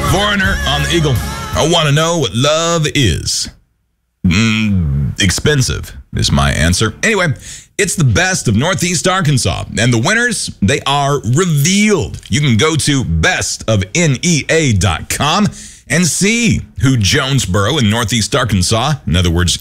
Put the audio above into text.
Foreigner on the Eagle. I want to know what love is. Expensive is my answer. Anyway, it's the best of Northeast Arkansas. And the winners, they are revealed. You can go to bestofnea.com and see who Jonesboro in Northeast Arkansas, in other words,